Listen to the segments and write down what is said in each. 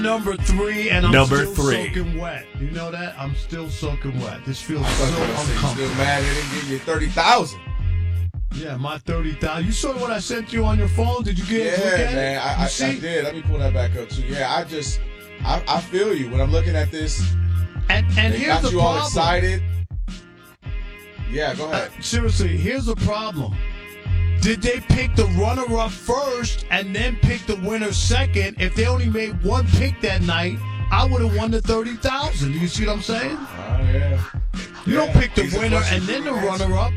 Number 3, and I'm Number still 3. soaking wet. You know that? I'm still soaking wet. This feels so Still uncomfortable. mad they didn't give you 30,000. Yeah, my 30,000. You saw what I sent you on your phone? Did you get Yeah, look at man, it? I did. Let me pull that back up too. Yeah, I feel you when I'm looking at this. And They here's got the you problem. all excited. Yeah, go ahead. Seriously, here's the problem. Did they pick the runner-up first and then pick the winner second? If they only made one pick that night, I would have won the 30,000. Do you see what I'm saying? Oh yeah. You don't pick the winner and then the runner-up.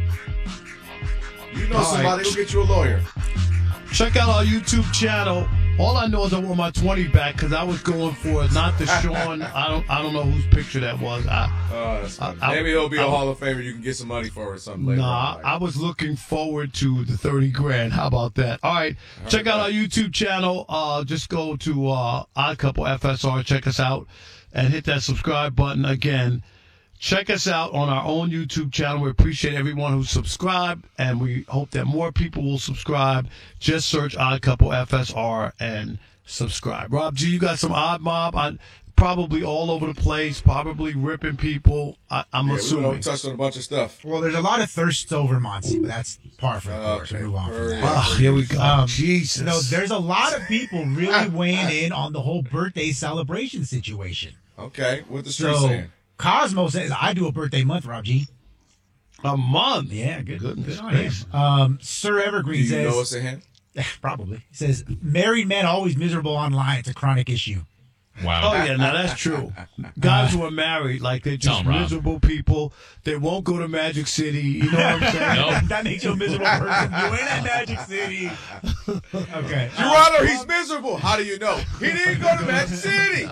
You know All somebody right. who'll get you a lawyer. Check out our YouTube channel. All I know is I want my 20 back because I was going for not the Sean. I don't know whose picture that was. That's funny. Maybe he'll be a Hall of Famer. You can get some money for it or something later. Nah, I was looking forward to the 30 grand. How about that? All right. Check out our YouTube channel. Just go to Odd Couple FSR. Check us out and hit that subscribe button again. Check us out on our own YouTube channel. We appreciate everyone who subscribed, and we hope that more people will subscribe. Just search Odd Couple FSR and subscribe. Rob G, you got some Odd Mob? Probably all over the place, probably ripping people. I'm assuming. We touched on a bunch of stuff. Well, there's a lot of thirst over Monty, but that's par for the course. Okay. Move on from that. Oh, here we go. Jesus. No, there's a lot of people really weighing in on the whole birthday celebration situation. Okay, what the street So saying? Cosmo says, I do a birthday month, Rob G. A month? Yeah, Goodness good on him. Sir Do Evergreen you says, know it's a hint? probably. He says, married men always miserable online. It's a chronic issue. Wow. Oh, yeah, now that's true. Guys who are married, like, they're Tell just 'em, Rob. miserable people. They won't go to Magic City. You know what I'm saying? Nope. That makes you a miserable person. You ain't at Magic City. Okay. Your Honor, he's miserable. How do you know? He didn't go to Magic City.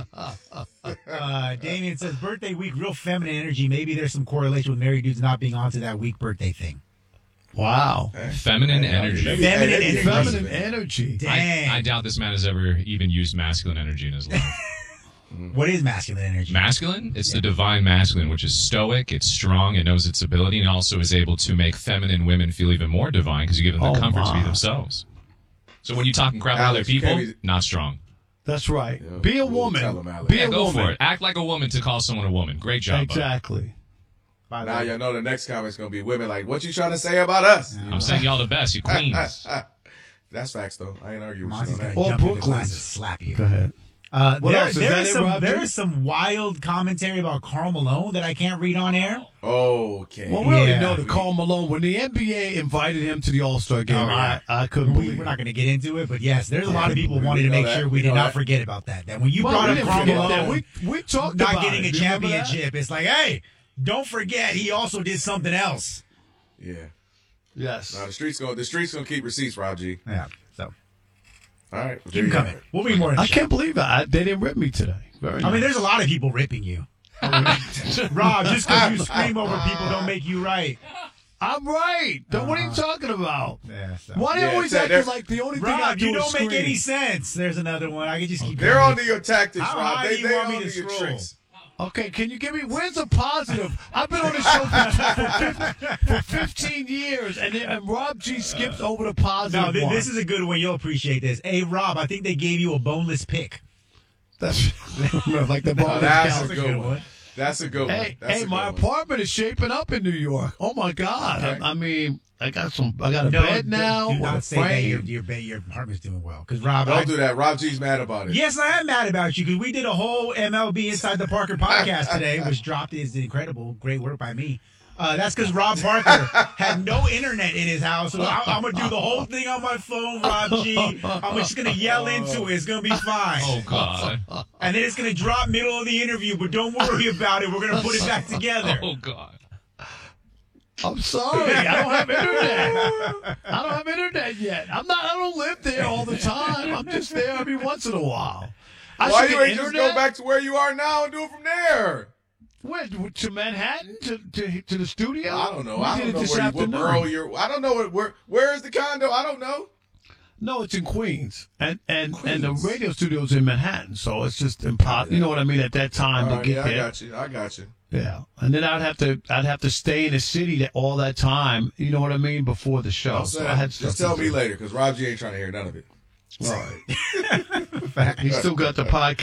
Damien says, birthday week, real feminine energy. Maybe there's some correlation with married dudes not being onto that weak birthday thing. Wow. Feminine energy. Feminine energy. Feminine energy. Dang. I doubt this man has ever even used masculine energy in his life. What is masculine energy? Masculine? It's the divine masculine, which is stoic, it's strong, it knows its ability, and also is able to make feminine women feel even more divine because you give them the comfort to be themselves. So when you're talking crap about other Alex, you people, can't be- not strong. That's right. Yeah, Be a we'll tell woman. 'em, Alex. Be Yeah, a go woman. for it. Act like a woman to call someone a woman. Great job, bud. Exactly. By the Now way. you know the next comment's going to be women like, what you trying to say about us? I'm saying y'all the best. You queens. That's facts, though. I ain't arguing with Monty's you on gonna that. Or jump in the Brooklyn. class and slap you. Go ahead. What else? Is that it, Rob G? There is some wild commentary about Karl Malone that I can't read on air. Okay. Well, we already Yeah. know that Karl Malone, when the NBA invited him to the All-Star game, Oh, yeah. I couldn't believe We're it. not going to get into it, but yes, there's a lot of people We wanting to know make that. sure We we did know not that. forget about that. That when you Well, brought we up didn't Karl forget that. Malone We talked not about getting it. a Do you remember that? championship, it's like, hey, don't forget he also did something else. Yeah. Yes. Now the streets gonna keep receipts, Rob G. Yeah, so All right. Well, there keep you coming. have it. We'll be more in the I show. can't believe it. They didn't rip me today. Very I mean, nice. there's a lot of people ripping you. Rob, just because you scream over people don't make you right. I'm right. What are you talking about? Yeah, so. Why do you Yeah, always Ted, act they're- like the only thing I Rob, do you is don't make scream? any sense. There's another one. I can just keep They're going. onto your tactics, How Rob. high They do you want me onto to your scroll? tricks. Okay, can you give me, where's the positive? I've been on the show for 15 years, and Rob G skipped over the positive No, one. this is a good one. You'll appreciate this. Hey, Rob, I think they gave you a boneless pick. That's like the Oh, ball. that's a a good good one. one. That's a good one. Hey, That's a my good one. apartment is shaping up in New York. Oh my God! Okay. I mean, I got a bed now. Do with a not say that frame. your apartment's doing well. Because, Rob, Don't do that. Rob G's mad about it. Yes, I am mad about you because we did a whole MLB Inside the Parker podcast today, which dropped is incredible. Great work by me. That's because Rob Parker had no internet in his house. So I'm going to do the whole thing on my phone, Rob G. I'm just going to yell into it. It's going to be fine. Oh, God. And then it's going to drop middle of the interview, but don't worry about it. We're going to put it back together. Oh, God. I'm sorry, I don't have internet. I don't have internet yet. I don't live there all the time. I'm just there every once in a while. Why should you get ain't just internet? go back to where you are now and do it from there? Where, to Manhattan to the studio? I don't know. We I did don't it know this what afternoon. borough you're. I don't know where is the condo? I don't know. No, it's in Queens, and the radio studio's in Manhattan, so it's just impossible. You know what I mean? At that time to get yeah, there. I got you. Yeah, and then I'd have to stay in the city all that time. You know what I mean? Before the show, so I had stuff Just to tell do. me later, because Rob G ain't trying to hear none of it. All right. He still got the podcast.